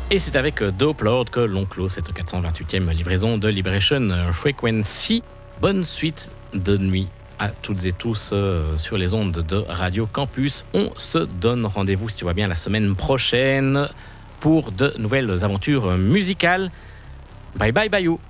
Et c'est avec Dope Lord que l'on clôt cette 428e livraison de Liberation Frequency. Bonne suite de nuit à toutes et tous sur les ondes de Radio Campus. On se donne rendez-vous, si tu vois bien, la semaine prochaine pour de nouvelles aventures musicales. Bye bye, bye you.